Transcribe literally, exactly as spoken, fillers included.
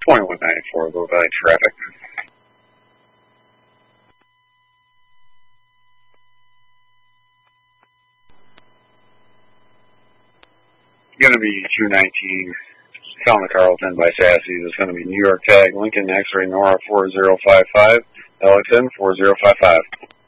twenty-one ninety-four, Low Valley traffic. Going to be two nineteen, South Carlton by Sassy. It's going to be New York tag, Lincoln X-ray Nora four zero five five, L X N four zero five five.